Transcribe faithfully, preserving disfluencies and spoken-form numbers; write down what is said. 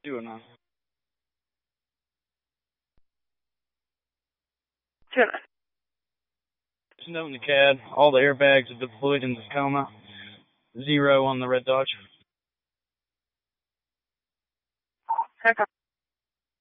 two oh nine. two oh nine. Just note in the C A D, all the airbags are deployed in Tacoma. Zero on the Red Dodge. Okay.